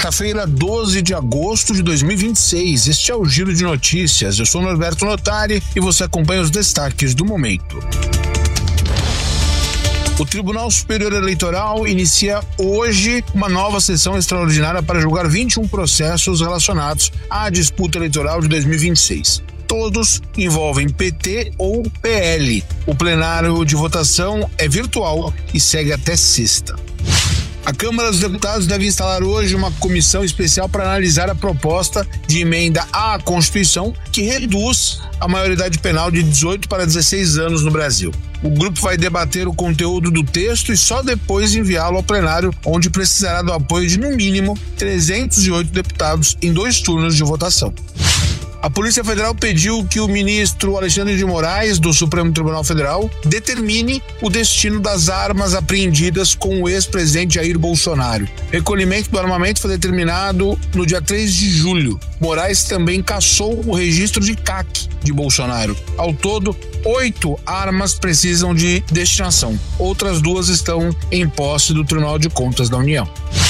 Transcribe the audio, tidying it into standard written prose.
quarta-feira, 12 de agosto de 2026. Este é o Giro de Notícias. Eu sou Norberto Notari e você acompanha os destaques do momento. O Tribunal Superior Eleitoral inicia hoje uma nova sessão extraordinária para julgar 21 processos relacionados à disputa eleitoral de 2026. Todos envolvem PT ou PL. O plenário de votação é virtual e segue até sexta. A Câmara dos Deputados deve instalar hoje uma comissão especial para analisar a proposta de emenda à Constituição que reduz a maioridade penal de 18 para 16 anos no Brasil. O grupo vai debater o conteúdo do texto e só depois enviá-lo ao plenário, onde precisará do apoio de, no mínimo, 308 deputados em 2 turnos de votação. A Polícia Federal pediu que o ministro Alexandre de Moraes, do Supremo Tribunal Federal, determine o destino das armas apreendidas com o ex-presidente Jair Bolsonaro. O recolhimento do armamento foi determinado no dia 3 de julho. Moraes também cassou o registro de CAC de Bolsonaro. Ao todo, 8 armas precisam de destinação. Outras 2 estão em posse do Tribunal de Contas da União.